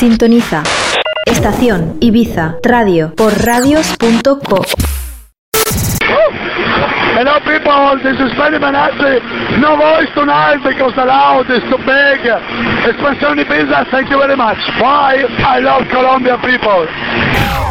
Sintoniza Estación Ibiza Radio por radios.co. Hello people, this is Freddy Manassi. No voice tonight because the loud is too big. Expansión Ibiza, thank you very much. Bye, I love Colombia people.